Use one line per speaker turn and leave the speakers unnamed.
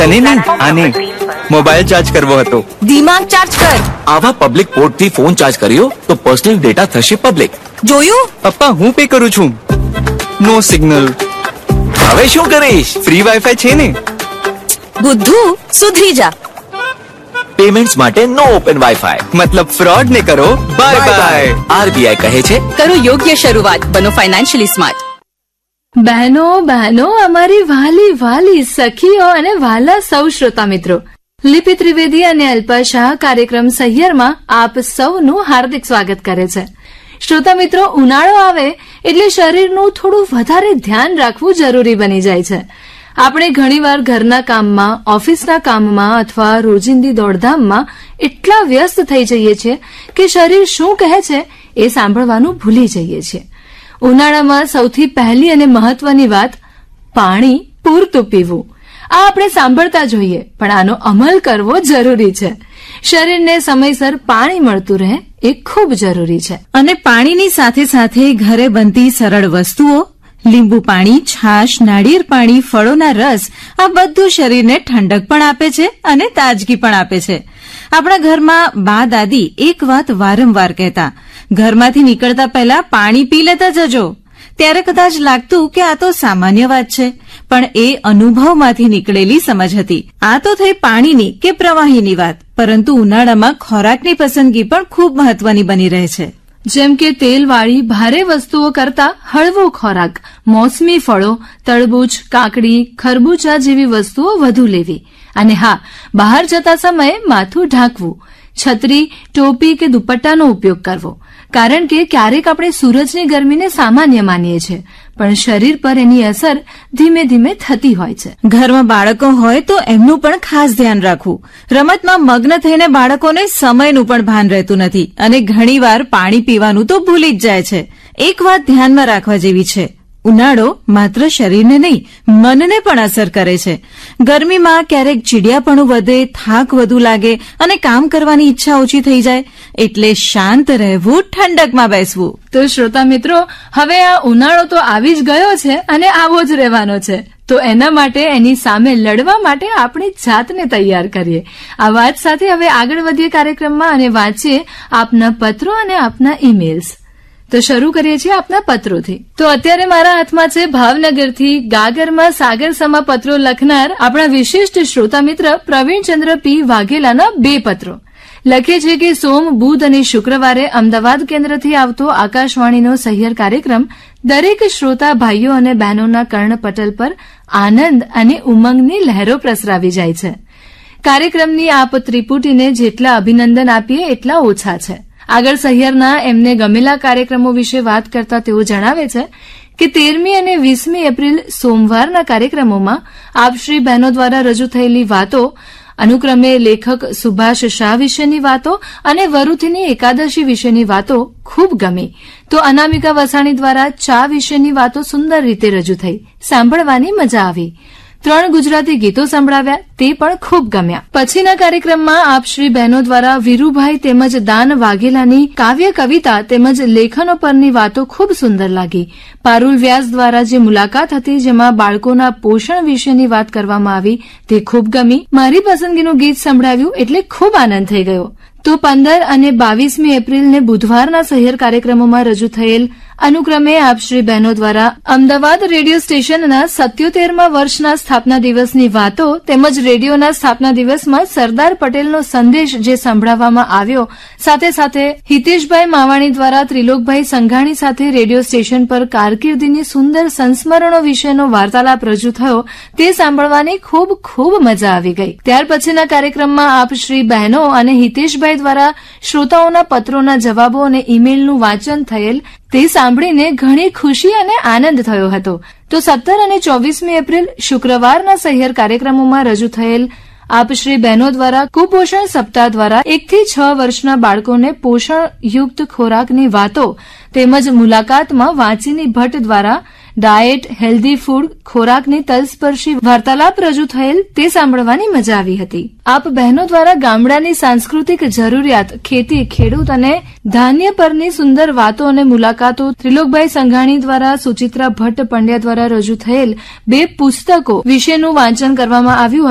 તને નહીં, આને મોબાઈલ ચાર્જ કરવો હતો.
દિમાગ ચાર્જ કર.
આવા પબ્લિક પોર્ટ થી ફોન ચાર્જ કર્યો તો પર્સનલ ડેટા થશે પબ્લિક.
જોયું?
પપ્પા, હું પે કરું છું. નો સિગ્નલ.
હવે શું કરીશ?
ફ્રી વાઈફાઈ છે ને.
બુદ્ધુ, સુધરી જા.
પેમેન્ટ્સ માટે નો ઓપન વાઈફાઈ.
મતલબ ફ્રોડ ને કરો. Bye bye.
આરબીઆઈ કહે છે
કરો યોગ્ય શરૂઆત, બનો ફાઇનાન્શિયલી સ્માર્ટ.
બહેનો બહેનો, અમારી વાલી વાલી સખીઓ અને વાલા સૌ શ્રોતા મિત્રો, લિપિ ત્રિવેદી અને અલ્પા શાહ કાર્યક્રમ સહિયરમાં આપ સૌનું હાર્દિક સ્વાગત કરે છે. શ્રોતા મિત્રો, ઉનાળો આવે એટલે શરીરનું થોડું વધારે ધ્યાન રાખવું જરૂરી બની જાય છે. આપણે ઘણીવાર ઘરના કામમાં, ઓફિસના કામમાં અથવા રોજિંદી દોડધામમાં એટલા વ્યસ્ત થઈ જઈએ છીએ કે શરીર શું કહે છે એ સાંભળવાનું ભૂલી જઈએ છીએ. ઉનાળામાં સૌથી પહેલી અને મહત્વની વાત, પાણી પૂરતું પીવું. આ આપણે સાંભળતા જોઈએ, પણ આનો અમલ કરવો જરૂરી છે. શરીરને સમયસર પાણી મળતું રહે એ ખૂબ જરૂરી છે.
અને પાણીની સાથે સાથે ઘરે બનતી સરળ વસ્તુઓ, લીંબુ પાણી, છાશ, નાળિયેર પાણી, ફળોના રસ, આ બધું શરીરને ઠંડક પણ આપે છે અને તાજગી પણ આપે છે. આપણા ઘરમાં બા દાદી એક વાત વારંવાર કહેતા, ઘરમાંથી નીકળતા પહેલા પાણી પી લેતા જજો. ત્યારે કદાચ લાગતું કે આ તો સામાન્ય વાત છે, પણ એ અનુભવમાંથી નીકળેલી સમજ હતી. આ તો થઈ પાણીની કે પ્રવાહીની વાત, પરંતુ ઉનાળામાં ખોરાકની પસંદગી પણ ખૂબ મહત્વની બની રહે છે.
જેમ કે તેલવાળી ભારે વસ્તુઓ કરતા હળવો ખોરાક, મોસમી ફળો, તરબૂચ, કાકડી, ખરબૂચા જેવી વસ્તુઓ વધુ લેવી. અને હા, બહાર જતા સમયે માથું ઢાંકવું, છત્રી, ટોપી કે દુપટ્ટાનો ઉપયોગ કરવો. કારણ કે ક્યારેક આપણે સૂરજની ગરમીને સામાન્ય માનીએ છીએ, પણ શરીર પર એની અસર ધીમે ધીમે થતી હોય છે.
ઘરમાં બાળકો હોય તો એમનું પણ ખાસ ધ્યાન રાખવું. રમતમાં મગ્ન થઈને બાળકોને સમયનું પણ ભાન રહેતું નથી અને ઘણીવાર પાણી પીવાનું તો ભૂલી જ જાય છે. એક વાત ધ્યાનમાં રાખવા જેવી છે, ઉનાળો માત્ર શરીરને નહીં, મનને પણ અસર કરે છે. ગરમીમાં ક્યારેક ચીડિયાપણું વધે, થાક વધુ લાગે અને કામ કરવાની ઈચ્છા ઓછી થઈ જાય. એટલે શાંત રહેવું, ઠંડકમાં બેસવું.
તો શ્રોતા મિત્રો, હવે આ ઉનાળો તો આવી જ ગયો છે અને આવો જ રહેવાનો છે. તો એના માટે, એની સામે લડવા માટે આપણી જાતને તૈયાર કરીએ. આ વાત સાથે હવે આગળ વધીએ કાર્યક્રમમાં અને વાંચીએ આપના પત્રો અને આપના ઈમેલ્સ. તો શરૂ કરીએ છીએ આપના પત્રોથી. તો અત્યારે મારા હાથમાં છે ભાવનગરથી ગાગરમાં સાગર સમા પત્રો લખનાર આપણા વિશિષ્ટ શ્રોતા મિત્ર પ્રવીણચંદ્ર પી વાઘેલાના 2 પત્રો. લખે છે કે સોમ, બુધ અને શુક્રવારે અમદાવાદ કેન્દ્રથી આવતો આકાશવાણીનો સહિયર કાર્યક્રમ દરેક શ્રોતા ભાઈઓ અને બહેનોના કર્ણપટલ પર આનંદ અને ઉમંગની લહેરો પ્રસરાવી જાય છે. કાર્યક્રમની આપ ત્રિપુટીને જેટલા અભિનંદન આપીએ એટલા ઓછા છે. આગળ સહિયરના એમને ગમેલા કાર્યક્રમો વિશે વાત કરતા તેઓ જણાવે છે કે 13મી અને 20મી એપ્રિલ સોમવારના કાર્યક્રમોમાં આપશ્રી બહેનો દ્વારા રજૂ થયેલી વાતો, અનુક્રમે લેખક સુભાષ શાહ વિશેની વાતો અને વરુથીની એકાદશી વિશેની વાતો ખૂબ ગમી. તો અનામિકા વસાણી દ્વારા ચા વિશેની વાતો સુંદર રીતે રજૂ થઈ, સાંભળવાની મજા આવી. 3 ગુજરાતી ગીતો સંભળાવ્યા, તે પણ ખૂબ ગમ્યા. પછીના કાર્યક્રમમાં આપ શ્રી બહેનો દ્વારા વીરુભાઈ તેમજ દાન વાઘેલાની કાવ્ય કવિતા તેમજ લેખનો પરની વાતો ખૂબ સુંદર લાગી. પારુલ વ્યાસ દ્વારા જે મુલાકાત હતી જેમાં બાળકોના પોષણ વિશેની વાત કરવામાં આવી, તે ખૂબ ગમી. મારી પસંદગીનું ગીત સંભળાવ્યું એટલે ખૂબ આનંદ થઈ ગયો. તો 15 અને 22મી એપ્રિલને બુધવારના સહિયર કાર્યક્રમોમાં રજૂ થયેલ અનુક્રમે આપ શ્રી બહેનો દ્વારા અમદાવાદ રેડિયો સ્ટેશનના 77મા વર્ષના સ્થાપના દિવસની વાતો તેમજ રેડિયોના સ્થાપના દિવસમાં સરદાર પટેલનો સંદેશ જે સંભળાવવામાં આવ્યો, સાથે સાથે હિતેશભાઈ માવાણી દ્વારા ત્રિલોકભાઈ સંઘાણી સાથે રેડિયો સ્ટેશન પર કારકિર્દીની સુંદર સંસ્મરણો વિશેનો વાર્તાલાપ રજૂ થયો, તે સાંભળવાની ખૂબ ખૂબ મજા આવી ગઈ. ત્યાર પછીના કાર્યક્રમમાં આપ શ્રી બહેનો અને હિતેશભાઈ દ્વારા શ્રોતાઓના પત્રોના જવાબો અને ઈમેલનું વાંચન થયેલ, તે સાંભળીને ઘણી ખુશી અને આનંદ થયો હતો. તો 17 અને 24મી એપ્રિલ શુક્રવારના સહિયર કાર્યક્રમોમાં રજૂ થયેલ આપ શ્રી બહેનો દ્વારા કુપોષણ સપ્તાહ દ્વારા 1 થી 6 વર્ષના બાળકોને પોષણયુક્ત ખોરાકની વાતો તેમજ મુલાકાતમાં વાંચીની ભટ્ટ દ્વારા ડાયેટ, હેલ્ધી ફૂડ, ખોરાકની તલસ્પર્શી વાર્તાલાપ રજૂ થયેલ, તે સાંભળવાની મજા આવી હતી. આપ બહેનો દ્વારા ગામડાની સાંસ્કૃતિક જરૂરિયાત, ખેતી, ખેડૂત અને ધાન્ય પરની સુંદર વાતો અને મુલાકાતો, ત્રિલોકભાઈ સંઘાણી દ્વારા સુચિત્રા ભટ્ટ પંડ્યા દ્વારા રજૂ થયેલ 2 પુસ્તકો વિશેનું વાંચન કરવામાં આવ્યું